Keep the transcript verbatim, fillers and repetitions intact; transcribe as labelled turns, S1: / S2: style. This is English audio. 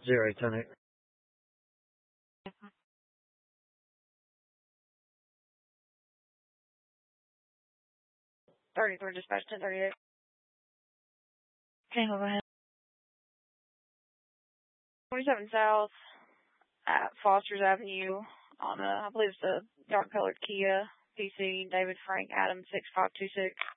S1: Zero eight ten eight.
S2: thirty-three dispatch ten thirty-eight.
S3: Okay, go ahead.
S2: twenty-seven South at Foster's Avenue on, uh, I believe it's a dark colored Kia P C, David Frank Adams six five two six.